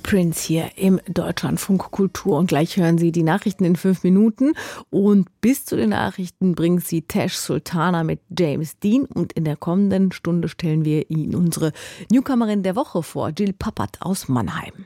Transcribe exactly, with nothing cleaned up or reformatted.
Prince hier im Deutschlandfunk Kultur. Und gleich hören Sie die Nachrichten in fünf Minuten. Und bis zu den Nachrichten bringt Sie Tash Sultana mit James Dean. Und in der kommenden Stunde stellen wir Ihnen unsere Newcomerin der Woche vor, Jill Pappert aus Mannheim.